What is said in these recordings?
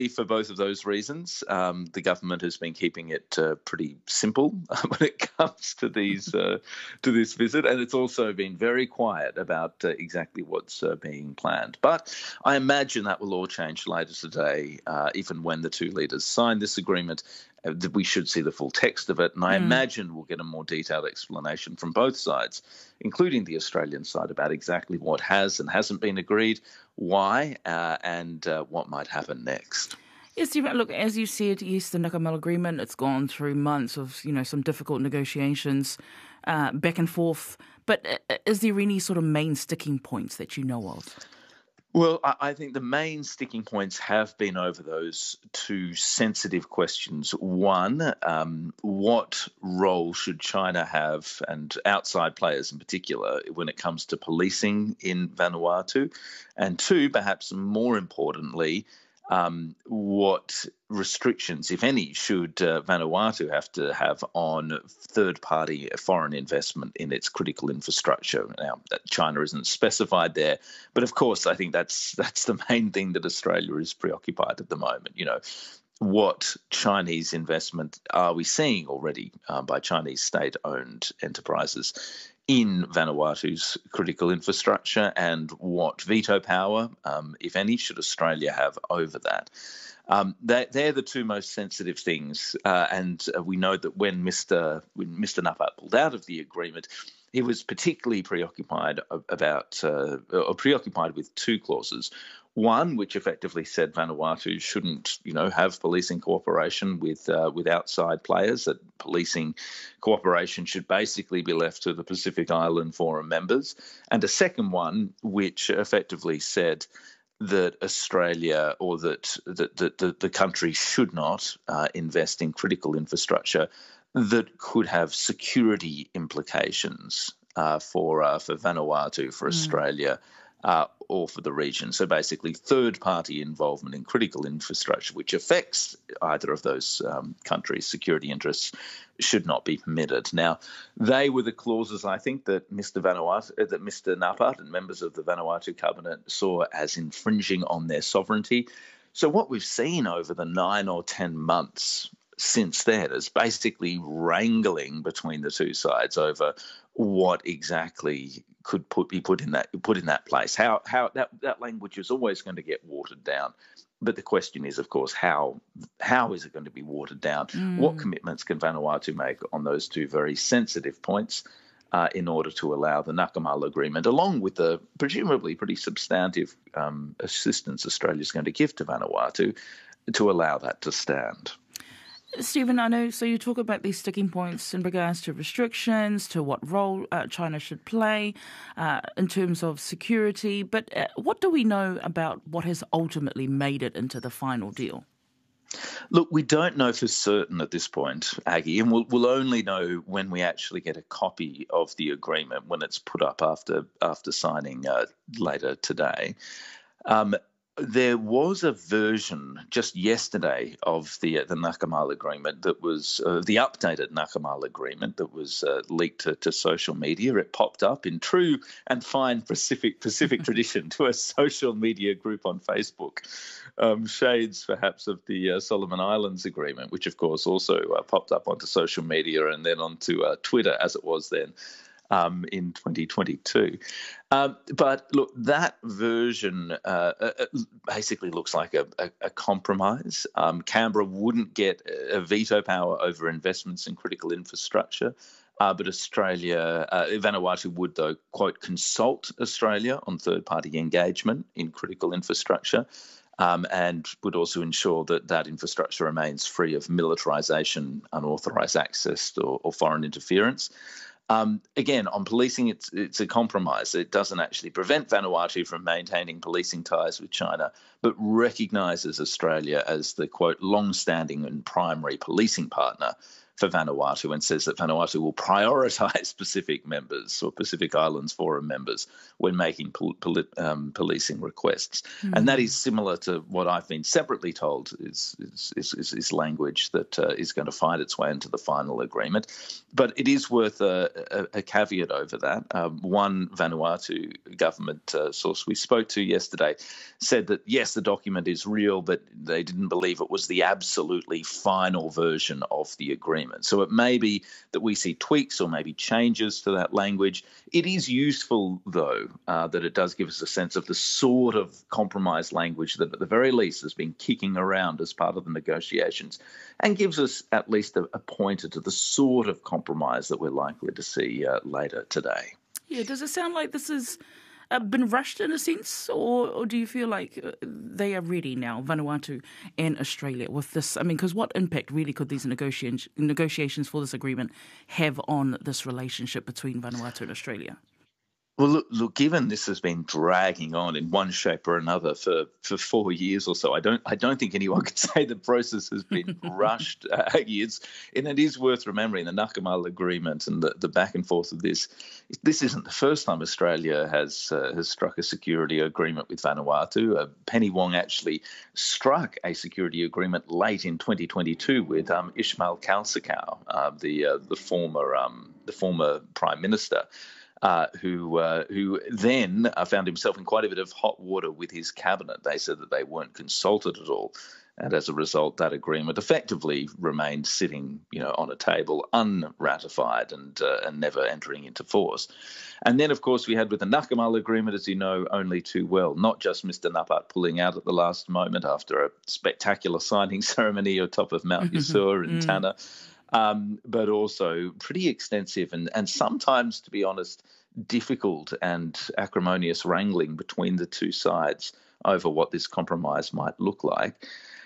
for both of those reasons. The government has been keeping it pretty simple when it comes to this visit, and it's also been very quiet about exactly what's being planned. But I imagine that will all change later today, even when the two leaders sign this agreement. That we should see the full text of it, and I imagine we'll get a more detailed explanation from both sides, including the Australian side, about exactly what has and hasn't been agreed, why, and what might happen next. Yes, Stephen, look, as you said, yes, the Nakamal agreement, it's gone through months of, some difficult negotiations back and forth. But is there any sort of main sticking points that you know of? Well, I think the main sticking points have been over those two sensitive questions. One, what role should China have, and outside players in particular, when it comes to policing in Vanuatu? And two, perhaps more importantly, what restrictions, if any, should Vanuatu have to have on third-party foreign investment in its critical infrastructure? Now, China isn't specified there, but of course, I think that's the main thing that Australia is preoccupied at the moment. What Chinese investment are we seeing already by Chinese state-owned enterprises in Vanuatu's critical infrastructure, and what veto power, if any, should Australia have over that? They're the two most sensitive things, and we know that when Mr. Naphat pulled out of the agreement, he was particularly preoccupied with two clauses. One, which effectively said Vanuatu shouldn't, have policing cooperation with outside players. That policing cooperation should basically be left to the Pacific Island Forum members. And a second one, which effectively said that Australia, or that the country should not invest in critical infrastructure that could have security implications for Vanuatu, for Australia, or for the region. So basically, third-party involvement in critical infrastructure, which affects either of those countries' security interests, should not be permitted. Now, they were the clauses, I think, that Mr. Naphat and members of the Vanuatu cabinet saw as infringing on their sovereignty. So what we've seen over the 9 or 10 months since then is basically wrangling between the two sides over what exactly could be put in that place. How that language is always going to get watered down. But the question is, of course, how is it going to be watered down? What commitments can Vanuatu make on those two very sensitive points in order to allow the Nakamal agreement, along with the presumably pretty substantive assistance Australia is going to give to Vanuatu, to allow that to stand? Stephen, I know, so you talk about these sticking points in regards to restrictions, to what role China should play in terms of security, but what do we know about what has ultimately made it into the final deal? Look, we don't know for certain at this point, Aggie, and we'll only know when we actually get a copy of the agreement, when it's put up after signing later today. There was a version just yesterday of the Nakamal agreement that was the updated Nakamal agreement that was leaked to social media. It popped up in true and fine Pacific tradition to a social media group on Facebook, shades perhaps of the Solomon Islands agreement, which of course also popped up onto social media and then onto Twitter as it was then. In 2022. But look, that version basically looks like a compromise. Canberra wouldn't get a veto power over investments in critical infrastructure, but Vanuatu would, though, quote, consult Australia on third-party engagement in critical infrastructure. And would also ensure that infrastructure remains free of militarisation, unauthorised access, or foreign interference. Again, on policing, it's a compromise. It doesn't actually prevent Vanuatu from maintaining policing ties with China, but recognises Australia as the, quote, long-standing and primary policing partner for Vanuatu and says that Vanuatu will prioritise Pacific members or Pacific Islands Forum members when making policing requests. And that is similar to what I've been separately told is language that is going to find its way into the final agreement. But it is worth a caveat over that. One Vanuatu government source we spoke to yesterday said that, yes, the document is real, but they didn't believe it was the absolutely final version of the agreement. So it may be that we see tweaks or maybe changes to that language. It is useful, though, that it does give us a sense of the sort of compromise language that at the very least has been kicking around as part of the negotiations, and gives us at least a pointer to the sort of compromise that we're likely to see later today. Yeah, does it sound like this has been rushed in a sense, or do you feel like they are ready now, Vanuatu and Australia, with this? I mean, because what impact really could these negotiations for this agreement have on this relationship between Vanuatu and Australia? Well, look, given this has been dragging on in one shape or another for 4 years or so, I don't think anyone could say the process has been rushed. And it is worth remembering the Nakamal agreement and the back and forth of this. This isn't the first time Australia has struck a security agreement with Vanuatu. Penny Wong actually struck a security agreement late in 2022 with Ismail Kalsakau, the former Prime Minister. Who then found himself in quite a bit of hot water with his cabinet. They said that they weren't consulted at all, and as a result, that agreement effectively remained sitting, on a table, unratified and never entering into force. And then, of course, we had with the Nakamal agreement, as you know, only too well, not just Mr. Napat pulling out at the last moment after a spectacular signing ceremony atop of Mount Yasur in Tanna. But also pretty extensive and sometimes, to be honest, difficult and acrimonious wrangling between the two sides over what this compromise might look like.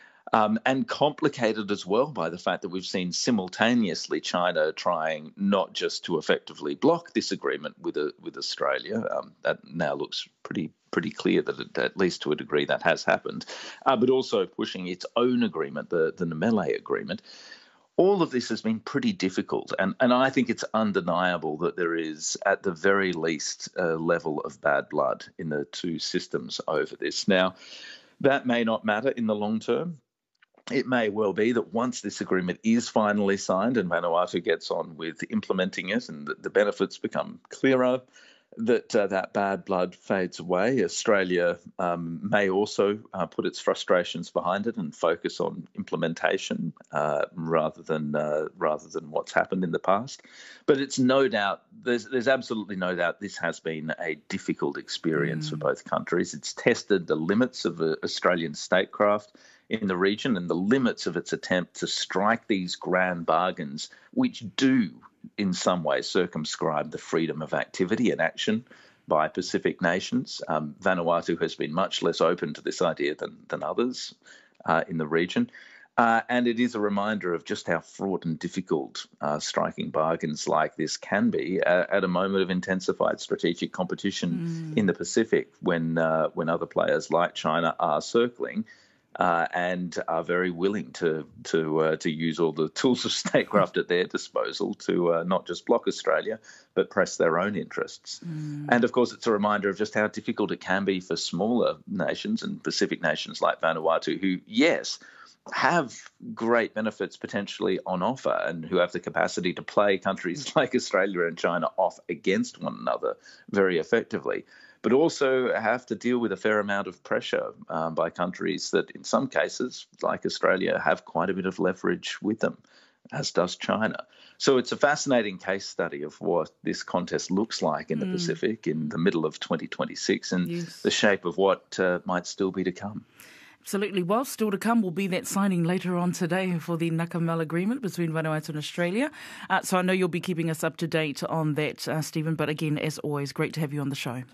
And complicated as well by the fact that we've seen simultaneously China trying not just to effectively block this agreement with Australia. That now looks pretty clear that at least to a degree that has happened, but also pushing its own agreement, the Namele agreement. All of this has been pretty difficult, and I think it's undeniable that there is, at the very least, a level of bad blood in the two systems over this. Now, that may not matter in the long term. It may well be that once this agreement is finally signed and Vanuatu gets on with implementing it and the benefits become clearer, that bad blood fades away. Australia may also put its frustrations behind it and focus on implementation rather than what's happened in the past. But it's no doubt, there's absolutely no doubt this has been a difficult experience for both countries. It's tested the limits of Australian statecraft in the region and the limits of its attempt to strike these grand bargains, which do in some ways circumscribe the freedom of activity and action by Pacific nations. Vanuatu has been much less open to this idea than others in the region. And it is a reminder of just how fraught and difficult striking bargains like this can be at a moment of intensified strategic competition in the Pacific when other players like China are circling and are very willing to use all the tools of statecraft at their disposal to not just block Australia, but press their own interests. And, of course, it's a reminder of just how difficult it can be for smaller nations and Pacific nations like Vanuatu who, yes, have great benefits potentially on offer and who have the capacity to play countries like Australia and China off against one another very effectively, but also have to deal with a fair amount of pressure by countries that in some cases, like Australia, have quite a bit of leverage with them, as does China. So it's a fascinating case study of what this contest looks like in the Pacific in the middle of 2026 and the shape of what might still be to come. Absolutely. Well, still to come will be that signing later on today for the Nakamal agreement between Vanuatu and Australia. So I know you'll be keeping us up to date on that, Stephen. But again, as always, great to have you on the show.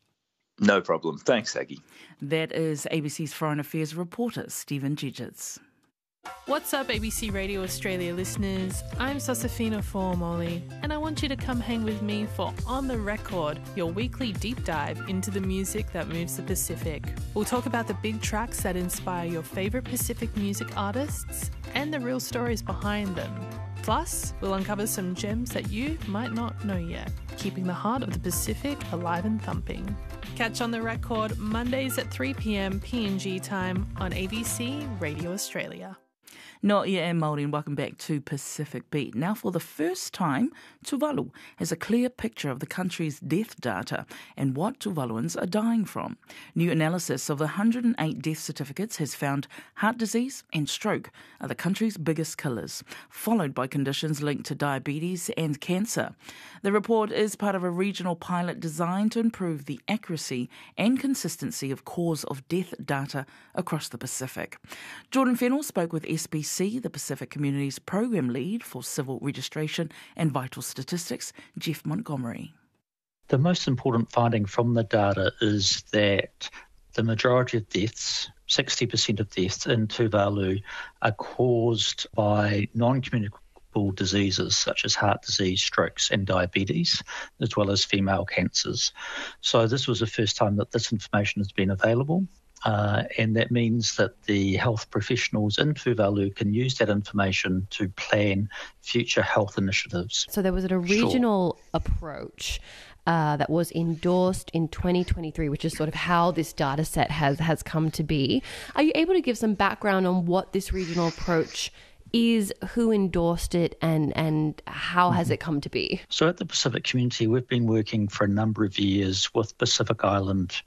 No problem. Thanks, Aggie. That is ABC's Foreign Affairs reporter, Stephen Gidgets. What's up, ABC Radio Australia listeners? I'm Sosafina Fuamoli, and I want you to come hang with me for On The Record, your weekly deep dive into the music that moves the Pacific. We'll talk about the big tracks that inspire your favourite Pacific music artists and the real stories behind them. Plus, we'll uncover some gems that you might not know yet, keeping the heart of the Pacific alive and thumping. Catch On The Record Mondays at 3 p.m. PNG time on ABC Radio Australia. No ia e Māori, and welcome back to Pacific Beat. Now, for the first time, Tuvalu has a clear picture of the country's death data and what Tuvaluans are dying from. New analysis of the 108 death certificates has found heart disease and stroke are the country's biggest killers, followed by conditions linked to diabetes and cancer. The report is part of a regional pilot designed to improve the accuracy and consistency of cause of death data across the Pacific. Jordan Fennell spoke with SPC, the Pacific Community's Program Lead for Civil Registration and Vital Statistics, Jeff Montgomery. The most important finding from the data is that the majority of deaths, 60% of deaths in Tuvalu, are caused by non-communicable diseases such as heart disease, strokes and diabetes, as well as female cancers. So this was the first time that this information has been available. And that means that the health professionals in Tuvalu can use that information to plan future health initiatives. So there was a regional approach that was endorsed in 2023, which is sort of how this data set has come to be. Are you able to give some background on what this regional approach is, who endorsed it, and how has it come to be? So at the Pacific Community, we've been working for a number of years with Pacific Island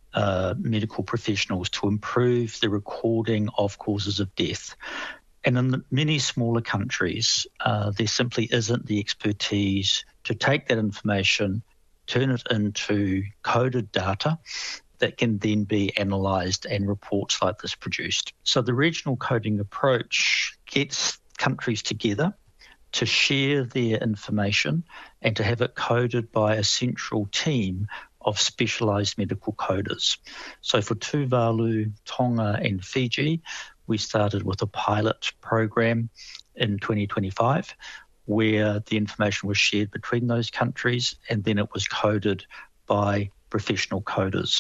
medical professionals to improve the recording of causes of death. And in many smaller countries, there simply isn't the expertise to take that information, turn it into coded data that can then be analysed and reports like this produced. So the regional coding approach gets countries together to share their information and to have it coded by a central team of specialised medical coders. So for Tuvalu, Tonga and Fiji, we started with a pilot program in 2025 where the information was shared between those countries and then it was coded by professional coders.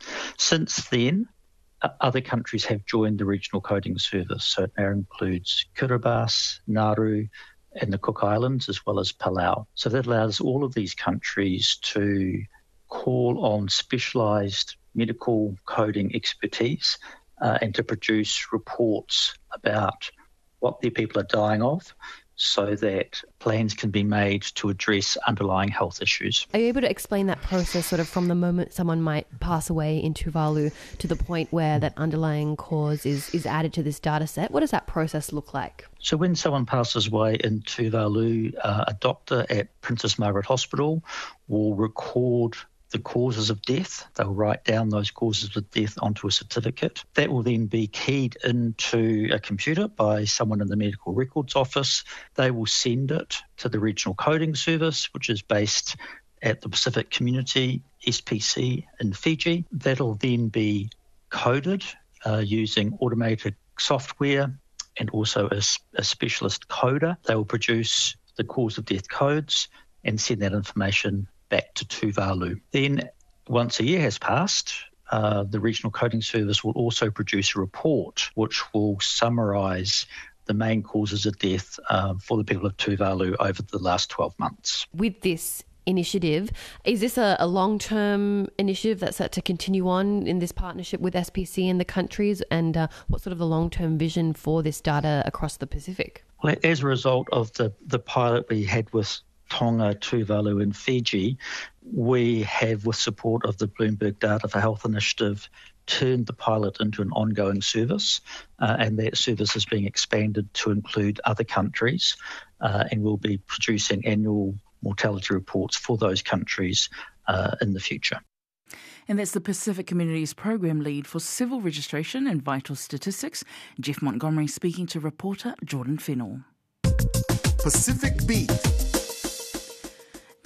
Since then, other countries have joined the regional coding service. So it now includes Kiribati, Nauru and the Cook Islands as well as Palau. So that allows all of these countries to call on specialised medical coding expertise and to produce reports about what their people are dying of so that plans can be made to address underlying health issues. Are you able to explain that process sort of from the moment someone might pass away in Tuvalu to the point where that underlying cause is added to this data set? What does that process look like? So when someone passes away in Tuvalu, a doctor at Princess Margaret Hospital will record the causes of death. They'll write down those causes of death onto a certificate. That will then be keyed into a computer by someone in the medical records office. They will send it to the regional coding service, which is based at the Pacific Community, SPC in Fiji. That'll then be coded using automated software and also a specialist coder. They will produce the cause of death codes and send that information back to Tuvalu. Then, once a year has passed, the Regional Coding Service will also produce a report which will summarise the main causes of death for the people of Tuvalu over the last 12 months. With this initiative, is this a long-term initiative that's set to continue on in this partnership with SPC and the countries, and what's sort of the long-term vision for this data across the Pacific? Well, as a result of the pilot we had with Tonga, Tuvalu and Fiji, we have, with support of the Bloomberg Data for Health Initiative, turned the pilot into an ongoing service, and that service is being expanded to include other countries, and we'll be producing annual mortality reports for those countries in the future. And that's the Pacific Community's Program Lead for Civil Registration and Vital Statistics, Jeff Montgomery, speaking to reporter Jordan Fennell. Pacific Beat.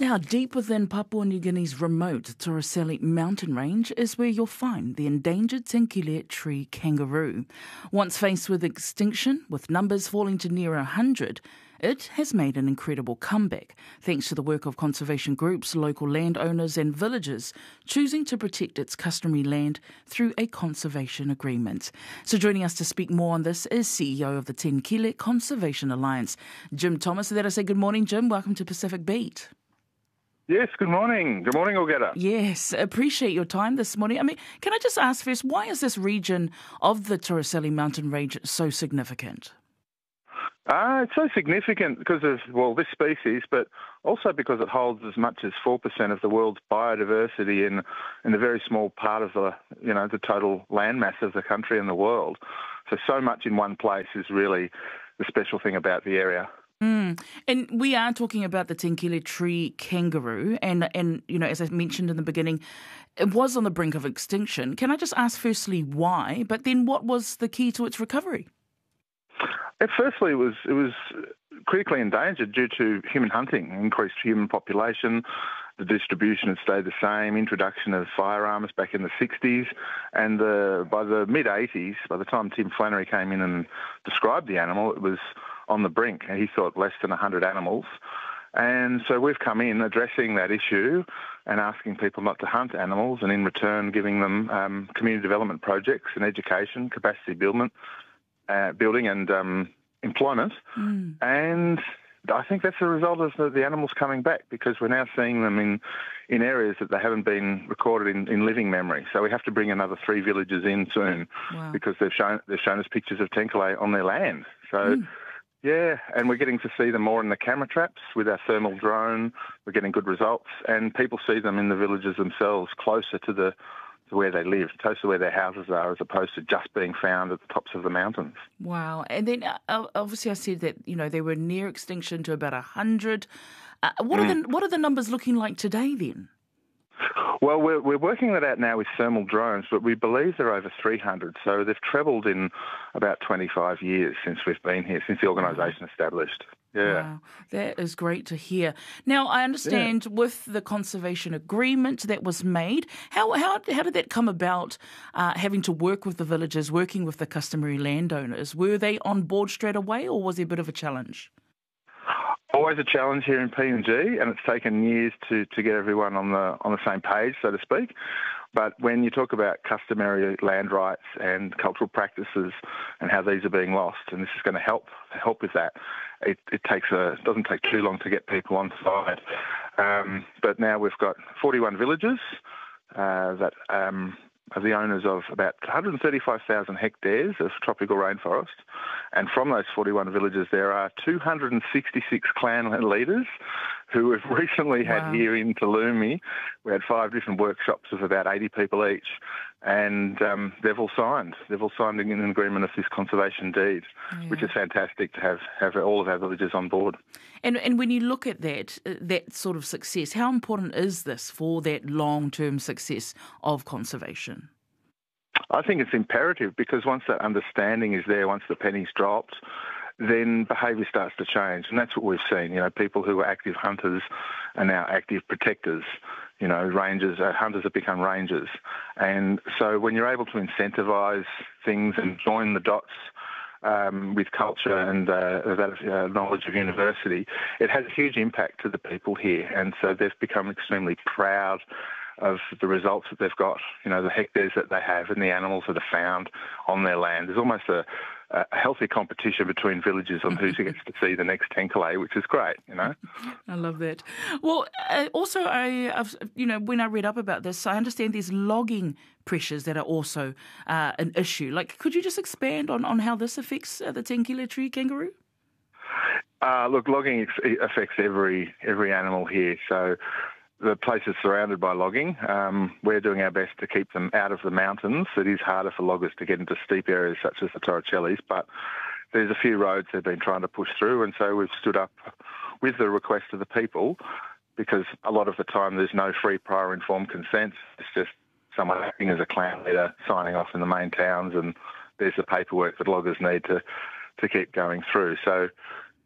Now, deep within Papua New Guinea's remote Torricelli mountain range is where you'll find the endangered Tenkile tree kangaroo. Once faced with extinction, with numbers falling to near 100, it has made an incredible comeback, thanks to the work of conservation groups, local landowners and villagers choosing to protect its customary land through a conservation agreement. So joining us to speak more on this is CEO of the Tenkile Conservation Alliance, Jim Thomas. So that I say good morning, Jim. Welcome to Pacific Beat. Yes, good morning. Good morning, Olgetta. Yes, appreciate your time this morning. I mean, can I just ask first, why is this region of the Torricelli mountain range so significant? It's so significant because of, this species, but also because it holds as much as 4% of the world's biodiversity in a very small part of the total landmass of the country and the world. So much in one place is really the special thing about the area. And we are talking about the Tenkile tree kangaroo, and as I mentioned in the beginning, it was on the brink of extinction. Can I just ask firstly why, but then what was the key to its recovery? Firstly, it was critically endangered due to human hunting, increased human population. The distribution had stayed the same, introduction of firearms back in the 60s, and by the mid-80s, by the time Tim Flannery came in and described the animal, it was on the brink, and he thought less than 100 animals. And so we've come in addressing that issue and asking people not to hunt animals, and in return giving them community development projects and education, capacity building and employment. And I think that's a result of the animals coming back, because we're now seeing them in areas that they haven't been recorded in living memory. So we have to bring another 3 villages in soon. Wow. Because they've shown us pictures of Tenkile on their land. So. Yeah, and we're getting to see them more in the camera traps with our thermal drone. We're getting good results, and people see them in the villages themselves, closer to where they live, close to where their houses are, as opposed to just being found at the tops of the mountains. Wow. And then obviously I said that, they were near extinction to about 100. What are the numbers looking like today then? Well, we're working that out now with thermal drones, but we believe they're over 300. So they've trebled in about 25 years since we've been here, since the organisation established. Yeah. Wow, that is great to hear. Now, I understand with the conservation agreement that was made, how did that come about, having to work with the villagers, working with the customary landowners? Were they on board straight away, or was there a bit of a challenge? Always a challenge here in PNG, and it's taken years to get everyone on the same page, so to speak. But when you talk about customary land rights and cultural practices and how these are being lost, and this is going to help with that, it doesn't take too long to get people on side. But now we've got 41 villages that are the owners of about 135,000 hectares of tropical rainforest. And from those 41 villages, there are 266 clan leaders who have recently had here in Tulumi. We had 5 different workshops of about 80 people each, and they've all signed. They've all signed an agreement of this conservation deed, which is fantastic to have all of our villages on board. And when you look at that sort of success, how important is this for that long-term success of conservation? I think it's imperative, because once that understanding is there, once the penny's dropped, then behaviour starts to change. And that's what we've seen. People who were active hunters are now active protectors. Rangers, hunters have become rangers. And so when you're able to incentivise things and join the dots with culture and that knowledge of university, it has a huge impact to the people here. And so they've become extremely proud of the results that they've got, the hectares that they have and the animals that are found on their land. There's almost a healthy competition between villages on who gets to see the next Tenkile, which is great, I love that. Well, also, when I read up about this, I understand there's logging pressures that are also an issue. Could you just expand on how this affects the Tenkile tree kangaroo? Look, logging affects every animal here. So the place is surrounded by logging. We're doing our best to keep them out of the mountains. It is harder for loggers to get into steep areas such as the Torricellis, but there's a few roads they've been trying to push through, and so we've stood up with the request of the people, because a lot of the time there's no free prior informed consent. It's just someone acting as a clan leader signing off in the main towns, and there's the paperwork that loggers need to keep going through. So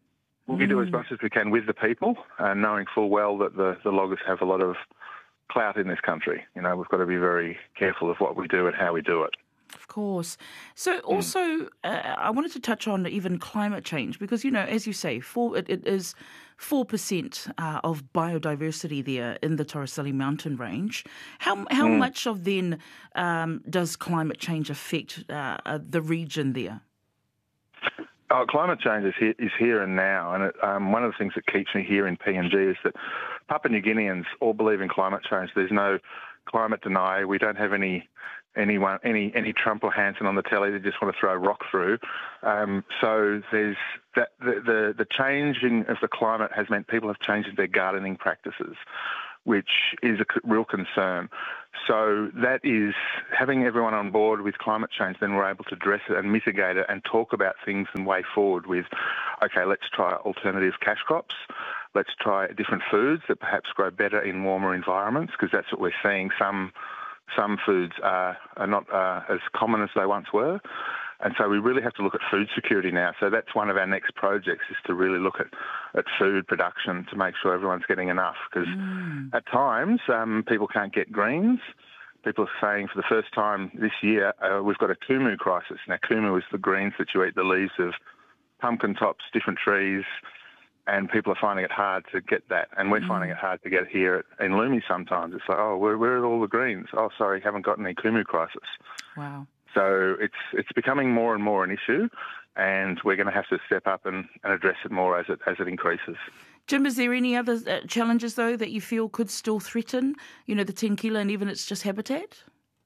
We do as much as we can with the people, knowing full well that the loggers have a lot of clout in this country. You know, we've got to be very careful of what we do and how we do it. Of course. So also, I wanted to touch on even climate change because, you know, as you say, it is 4% of biodiversity there in the Torricelli mountain range. How much of then does climate change affect the region there? Climate change is here and now, and one of the things that keeps me here in PNG is that Papua New Guineans all believe in climate change. There's no climate denier. We don't have any Trump or Hanson on the telly that just want to throw rock through. So there's that the changing of the climate has meant people have changed their gardening practices, which is a real concern. So that is having everyone on board with climate change, then we're able to address it and mitigate it and talk about things and way forward with, okay, let's try alternative cash crops. Let's try different foods that perhaps grow better in warmer environments, because that's what we're seeing. Some foods are not as common as they once were. And so we really have to look at food security now. So that's one of our next projects, is to really look at food production to make sure everyone's getting enough. Because at times, people can't get greens. People are saying for the first time this year, we've got a kumu crisis. Now, kumu is the greens that you eat, the leaves of pumpkin tops, different trees, and people are finding it hard to get that. And we're finding it hard to get here in Lumi sometimes. It's like, oh, where are all the greens? Oh, sorry, haven't got any kumu crisis. Wow. So it's becoming more and more an issue, and we're going to have to step up and address it more as it increases. Jim, is there any other challenges, though, that you feel could still threaten, you know, the tenkila and even its just habitat?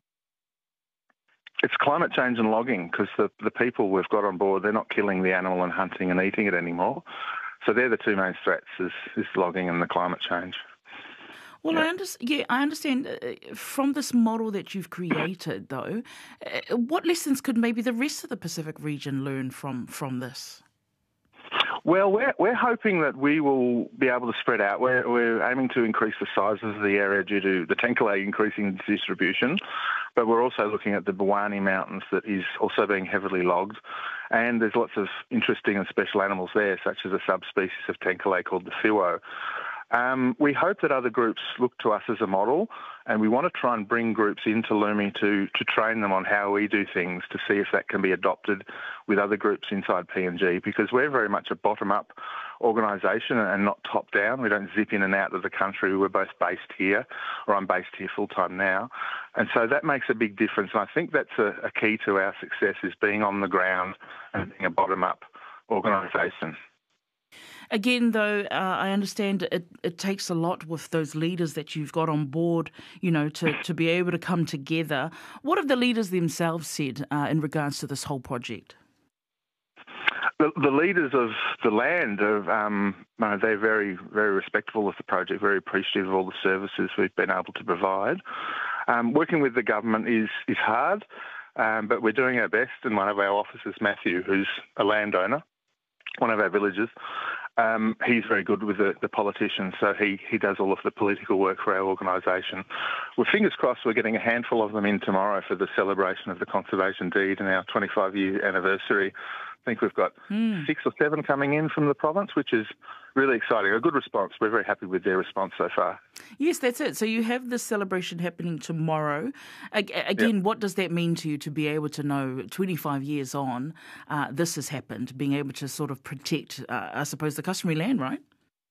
It's climate change and logging, because the people we've got on board, they're not killing the animal and hunting and eating it anymore. So they're the two main threats, is logging and the climate change. Well, I understand from this model that you've created, though, what lessons could maybe the rest of the Pacific region learn from this? Well, we're hoping that we will be able to spread out. We're aiming to increase the size of the area due to the tenkile increasing distribution, but we're also looking at the Bawani Mountains that is also being heavily logged, and there's lots of interesting and special animals there, such as a subspecies of tenkile called the whiwho. We hope that other groups look to us as a model, and we want to try and bring groups into Lumi to train them on how we do things, to see if that can be adopted with other groups inside PNG, because we're very much a bottom-up organisation and not top-down. We don't zip in and out of the country. We're both based here, or I'm based here full-time now. And so that makes a big difference. And I think that's a key to our success, is being on the ground and being a bottom-up organisation. Again, though, I understand it takes a lot with those leaders that you've got on board, you know, to be able to come together. What have the leaders themselves said in regards to this whole project? The leaders of the land, they're very, very respectful of the project, very appreciative of all the services we've been able to provide. Working with the government is hard, but we're doing our best. And one of our officers, Matthew, who's a landowner, one of our villagers, he's very good with the politicians, so he does all of the political work for our organisation. Well, fingers crossed we're getting a handful of them in tomorrow for the celebration of the conservation deed and our 25-year anniversary. I think we've got 6 or 7 coming in from the province, which is really exciting. A good response. We're very happy with their response so far. Yes, that's it. So you have this celebration happening tomorrow. Again, What does that mean to you to be able to know 25 years on this has happened, being able to sort of protect, I suppose, the customary land, right?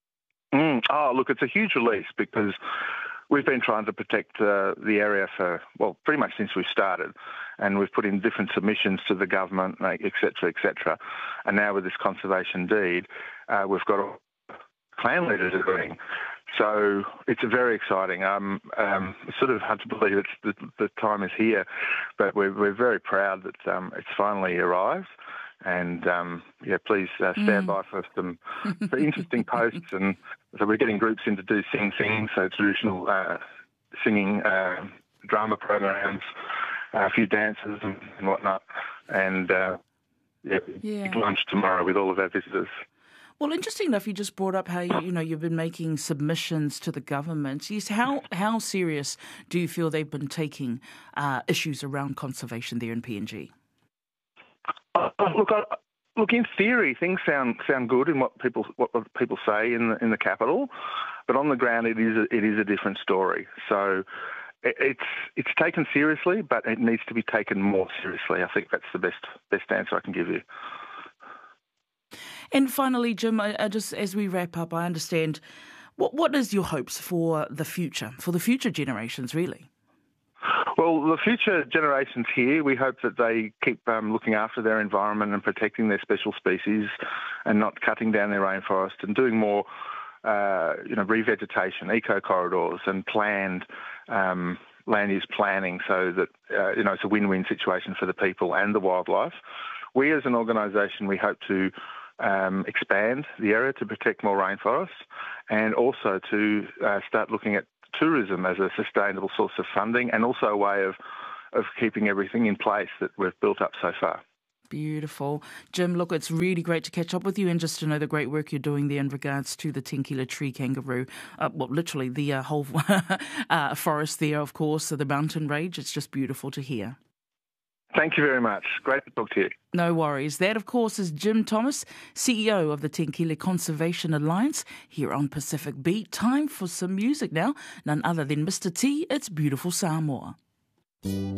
Oh, look, it's a huge release, because we've been trying to protect the area for, pretty much since we started. And we've put in different submissions to the government, et cetera, et cetera. And now with this conservation deed, we've got all clan leaders agreeing. So it's very exciting. It's sort of hard to believe the time is here, but we're very proud that it's finally arrived. And please stand by for some interesting posts. And so we're getting groups in to do sing, so traditional singing drama programs, a few dances and whatnot, and big lunch tomorrow with all of our visitors. Well, interesting enough, you just brought up how you've been making submissions to the government. Yes, how serious do you feel they've been taking issues around conservation there in PNG? Look, Look, in theory, things sound good in what people say in the capital, but on the ground, it is a different story. So it's taken seriously, but it needs to be taken more seriously. I think that's the best answer I can give you. And finally, Jim, just as we wrap up, I understand what is your hopes for the future generations, really? Well, the future generations here, we hope that they keep looking after their environment and protecting their special species and not cutting down their rainforest and doing more, revegetation, eco-corridors and planned land use planning so that, it's a win-win situation for the people and the wildlife. We as an organisation, we hope to expand the area to protect more rainforests and also to start looking at tourism as a sustainable source of funding and also a way of keeping everything in place that we've built up so far. Beautiful. Jim, look, it's really great to catch up with you and just to know the great work you're doing there in regards to the Tenkila tree kangaroo. Literally the whole forest there, of course, the mountain range. It's just beautiful to hear. Thank you very much. Great to talk to you. No worries. That, of course, is Jim Thomas, CEO of the Tenkila Conservation Alliance here on Pacific Beat. Time for some music now. None other than Mr. T. It's Beautiful Samoa.